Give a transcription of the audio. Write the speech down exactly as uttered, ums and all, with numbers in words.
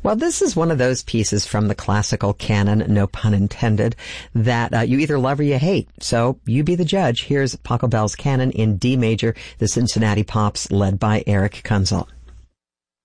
Well, this is one of those pieces from the classical canon, no pun intended, that uh, you either love or you hate. So you be the judge. Here's Pachelbel's Canon in D major, the Cincinnati Pops, led by Eric Kunzel.